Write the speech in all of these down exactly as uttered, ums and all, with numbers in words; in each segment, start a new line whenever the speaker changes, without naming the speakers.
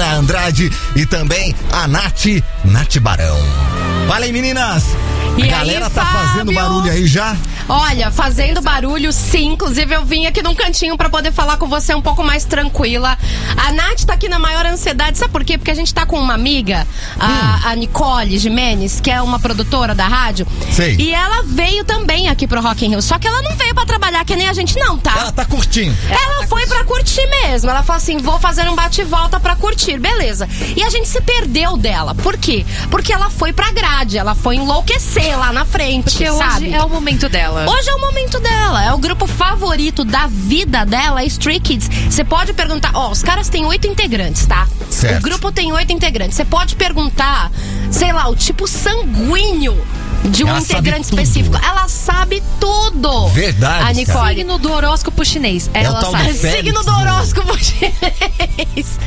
Karina Andrade e também a Nath, Nath Barão. Fala aí, meninas!
E
a galera
aí,
tá
Fábio?
fazendo barulho aí já?
Olha, fazendo barulho sim, inclusive eu vim aqui num cantinho pra poder falar com você um pouco mais tranquila. A Nath tá aqui na maior ansiedade, sabe por quê? Porque a gente tá com uma amiga, a, hum. a Nicole Jimenez, que é uma produtora da rádio.
Sei.
E ela veio também aqui pro Rock in Rio, só que ela não veio pra trabalhar que nem a gente não, tá?
Ela tá curtindo.
Ela,
ela tá
foi
curtindo.
pra curtir mesmo, ela falou assim, vou fazer um bate e volta pra curtir, beleza. E a gente se perdeu dela, por quê? Porque ela foi pra grade, ela foi enlouquecer lá na frente,
porque
sabe?
Hoje é o momento dela.
Hoje é o momento dela, é o grupo favorito da vida dela, é Stray Kids. Você pode perguntar, ó, os caras têm oito integrantes, tá?
Certo.
O grupo tem oito integrantes. Você pode perguntar, sei lá, o tipo sanguíneo de um
Ela
integrante
sabe
específico.
tudo.
Ela sabe tudo.
Verdade,
A Nicole.
Signo do horóscopo chinês.
É o
Ela
tal do
sabe.
Félix,
Signo do horóscopo chinês.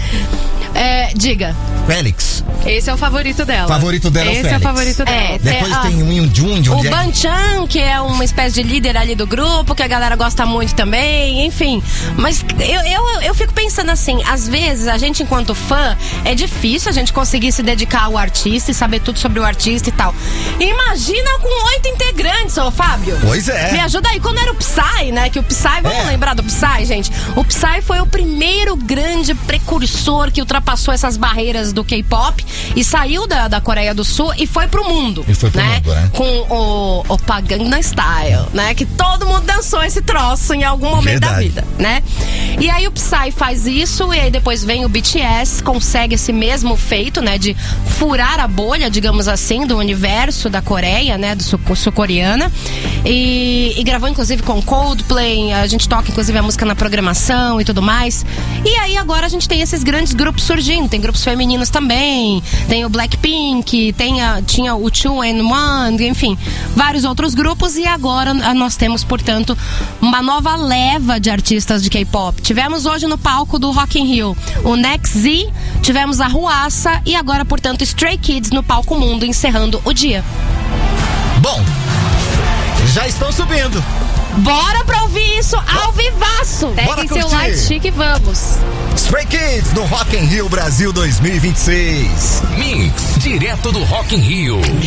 É, diga.
Félix.
Esse é o favorito dela.
Favorito dela é o
Esse
Félix.
é o favorito dela.
É,
Depois
é,
tem
ah,
o Yunjun, de
O
onde é?
Banchan, que é uma espécie de líder ali do grupo, que a galera gosta muito também, enfim. Mas eu, eu, eu fico pensando assim, às vezes a gente enquanto fã, é difícil a gente conseguir se dedicar ao artista e saber tudo sobre o artista e tal. Imagina com oito integrantes, ô Fábio.
Pois é.
Me ajuda aí, quando era o Psy, né, que o Psy, vamos
É.
lembrar do Psy, gente? O Psy foi o primeiro grande precursor que ultrapassou essas barreiras do K-pop e saiu da, da Coreia do Sul e foi pro mundo.
E foi pro
né?
mundo, né?
Com o, o Gangnam Style, né? Que todo mundo dançou esse troço em algum momento
Verdade.
da vida, né? E aí o Psy faz isso e aí depois vem o B T S, consegue esse mesmo feito, né? De furar a bolha, digamos assim, do universo da Coreia, né? Do sul- sul-coreana. E, e gravou inclusive com Coldplay, a gente toca inclusive a música na programação e tudo mais. E aí agora a gente tem esses grandes grupos surgindo, tem grupos femininos também, tem o Blackpink, tem a, tinha o Two and One, enfim, vários outros grupos e agora a, nós temos, portanto, uma nova leva de artistas de K-pop. Tivemos hoje no palco do Rock in Rio o Next Z, tivemos a Ruassa e agora, portanto, Stray Kids no palco mundo, encerrando o dia.
Bom, já estão subindo.
Bora pra ouvir isso ao vivaço!
Bora
Peguem seu
curtir.
light chic e vamos.
Stray Kids no Rock in Rio Brasil dois mil e vinte e seis.
Mix, direto do Rock in Rio.